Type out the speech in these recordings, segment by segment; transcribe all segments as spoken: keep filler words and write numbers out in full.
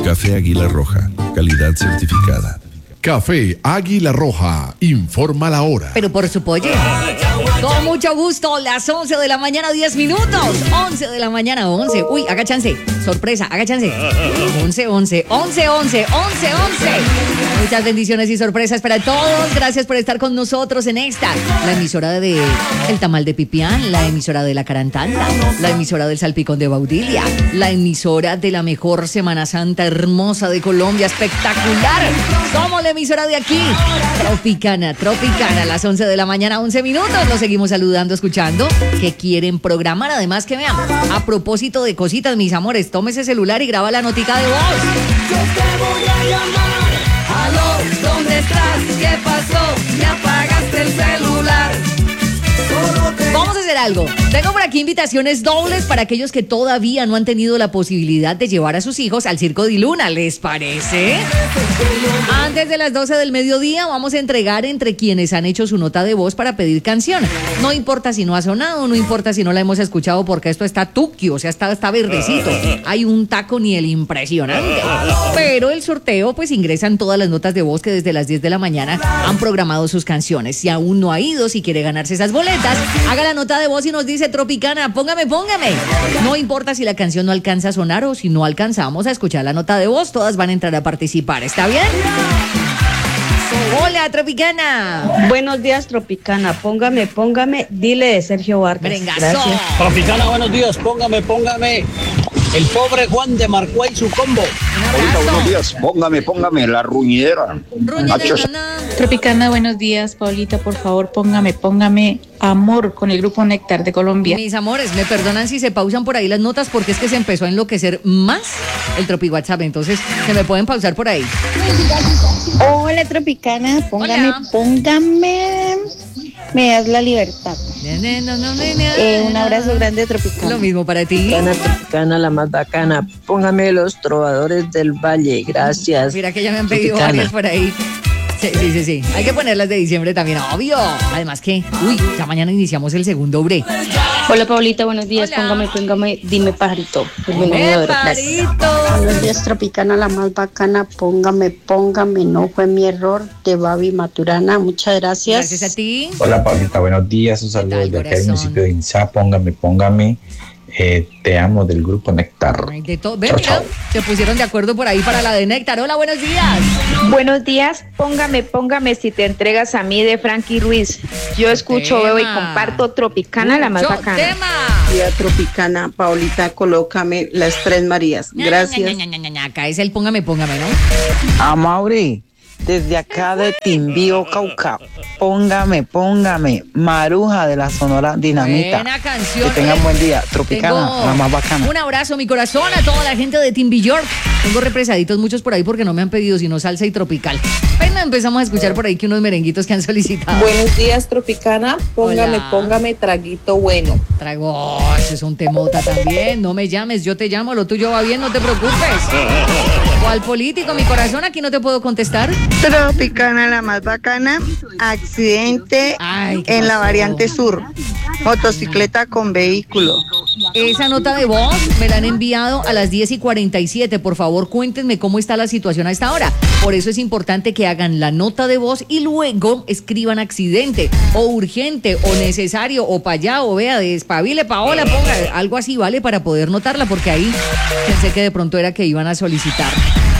Café Águila Roja, calidad certificada. Café Águila Roja, informa la hora. Pero por su polle. Con mucho gusto, las once de la mañana, diez minutos. once de la mañana, once. Uy, haga chance. Sorpresa, haga chance. once, once, once, once, once, once. Muchas bendiciones y sorpresas para todos. Gracias por estar con nosotros en esta, la emisora de El Tamal de Pipián, la emisora de La Carantanta, la emisora del Salpicón de Baudilia, la emisora de la mejor Semana Santa hermosa de Colombia, espectacular. Somos la emisora de aquí, Tropicana, Tropicana, a las once de la mañana, once minutos. Los seguimos saludando, escuchando que quieren programar. Además que vean, a propósito de cositas, mis amores, tome ese celular y graba la notica de voz. Yo te voy a llamar. Aló, ¿dónde estás? ¿Qué pasó? Me apagaste el celular. Vamos a hacer algo. Tengo por aquí invitaciones dobles para aquellos que todavía no han tenido la posibilidad de llevar a sus hijos al Circo de Luna. ¿Les parece? Antes de las doce del mediodía vamos a entregar entre quienes han hecho su nota de voz para pedir canción. No importa si no ha sonado, no importa si no la hemos escuchado, porque esto está tuqui, o sea, está, está verdecito. Hay un taco ni el impresionante. Pero el sorteo, pues ingresan todas las notas de voz que desde las diez de la mañana han programado sus canciones. Si aún no ha ido, si quiere ganarse esas boletas, haga la nota de voz y nos dice: Tropicana, póngame, póngame. No importa si la canción no alcanza a sonar o si no alcanzamos a escuchar la nota de voz, todas van a entrar a participar. ¿Está bien? Hola, Tropicana. Buenos días, Tropicana. Póngame, póngame. Dile de Sergio Vargas. Gracias. Tropicana, buenos días. Póngame, póngame. El pobre Juan de Marcuay, su combo. Ahorita, buenos días. Póngame, póngame la ruñidera. Tropicana, buenos días. Paulita, por favor, póngame, póngame Amor con el grupo Néctar de Colombia. Mis amores, me perdonan si se pausan por ahí las notas, porque es que se empezó a enloquecer más el Tropi WhatsApp. Entonces, se me pueden pausar por ahí. Hola, Tropicana. Póngame, Hola. póngame. Me das la libertad. Eh, un abrazo grande, Tropicana. Lo mismo para ti. Tropicana, Tropicana, la más bacana. Póngame Los Trovadores del Valle. Gracias. Mira que ya me han pedido Tropicana. varias por ahí. Sí, sí, sí, sí. Hay que ponerlas de diciembre también, obvio. Además que, uy, ya mañana iniciamos el segundo bre. Hola, Paulita, buenos días. Hola. Póngame, póngame. Dime, pajarito. Es mi ¡Eh, número de clase. parito! Buenos días, Tropicana, la más bacana. Póngame, póngame. No fue mi error, de Babi Maturana. Muchas gracias. Gracias a ti. Hola Paulita, buenos días, un saludo tal, desde acá del corazón? municipio de Inzá, póngame, póngame, eh, te amo del grupo Néctar. Ay, de todo. Ven, Chao, mira, chao. se pusieron de acuerdo por ahí para la de Néctar. Hola, buenos días. Buenos días, póngame, póngame si te entregas a mí de Frankie Ruiz. Yo escucho, tema. veo y comparto Tropicana, la más Mucho bacana. tema. Día Tropicana, Paulita, colócame las tres Marías. Gracias. Ña, Ña, Ña, Ña, Ña. Acá es el póngame, póngame, ¿no? A Mauri, desde acá de Timbío, Cauca. Póngame, póngame. Maruja de la Sonora Dinamita. Buena canción. Que tengan buen día. Tropicana, Tengo la más bacana. un abrazo, mi corazón, a toda la gente de Team York. Tengo represaditos muchos por ahí porque no me han pedido sino salsa y tropical. Bueno, empezamos a escuchar por ahí que unos merenguitos que han solicitado. Buenos días, Tropicana. Póngame, Hola. póngame traguito bueno. Trago, ese es un temota también. No me llames, yo te llamo, lo tuyo va bien, no te preocupes. ¿Cuál político, mi corazón? Aquí no te puedo contestar. Tropicana, la más bacana. Accidente Ay, ¿qué en la pasó? variante sur. Motocicleta con vehículo. Esa nota de voz me la han enviado a las diez y cuarenta y siete. Por favor, cuéntenme cómo está la situación a esta hora. Por eso es importante que hagan la nota de voz y luego escriban accidente o urgente o necesario o para allá o vea, despabile, Paola, ponga algo así, ¿vale? Para poder notarla, porque ahí pensé que de pronto era que iban a solicitar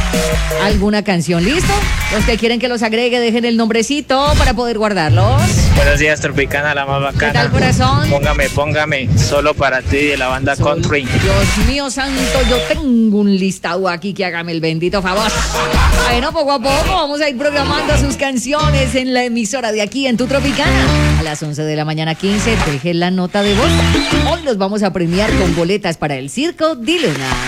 alguna canción. ¿Listo? Los que quieren que los agregue, dejen el nombrecito para poder guardarlos. Buenos días, Tropicana, la más bacana. ¿Qué tal, corazón? Póngame, póngame. Solo para ti de la banda Country. Dios mío santo, yo tengo un listado aquí que hágame el bendito favor. Bueno, poco a poco vamos a ir programando sus canciones en la emisora de aquí en Tu Tropicana. A las once de la mañana quince, dejen la nota de voz. Hoy los vamos a premiar con boletas para el Circo de Luna.